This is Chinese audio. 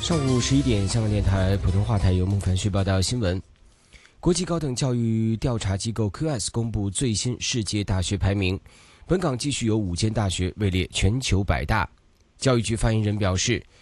上午11点，香港电台普通话台由孟凡旭报道新闻。国际高等教育调查机构 QS 公布最新世界大学排名，本港继续有5间大学位列全球100大。教育局发言人表示，